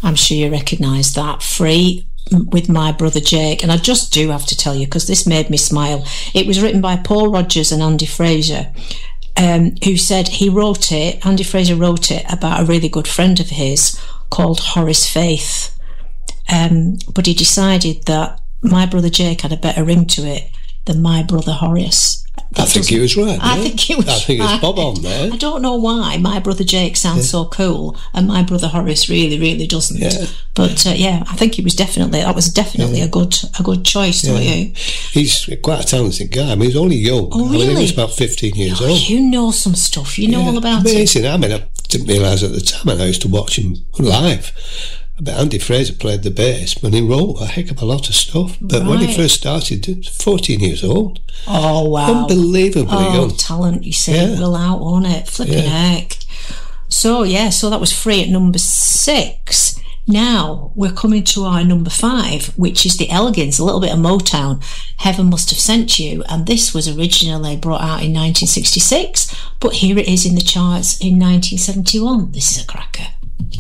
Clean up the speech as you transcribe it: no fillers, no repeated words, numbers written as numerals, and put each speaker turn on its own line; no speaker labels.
I'm sure you recognise that. Free with My Brother Jake. And I just do have to tell you, because this made me smile. It was written by Paul Rodgers and Andy Fraser, who said Andy Fraser wrote it about a really good friend of his called Horace Faith. But he decided that My Brother Jake had a better ring to it than My Brother Horace.
I think he was right.
I think
it's Bob on there.
I don't know why My Brother Jake sounds so cool and My Brother Horace really, really doesn't.
Yeah.
But I think that was definitely a good choice, don't you?
He's quite a talented guy. I mean, he's only young.
Oh, really?
I mean, he was about 15 years old.
You know some stuff. You know all about it.
Amazing. I mean, I didn't realise at the time, and I used to watch him live. But Andy Fraser played the bass, and he wrote a heck of a lot of stuff. But when he first started, he was 14 years old.
Oh, wow.
Unbelievably young.
Talent, you see. Will out, won't it? Flipping heck. So that was Free at number 6. Now, we're coming to our number 5, which is the Elgins, a little bit of Motown, Heaven Must Have Sent You. And this was originally brought out in 1966, but here it is in the charts in 1971. This is a cracker.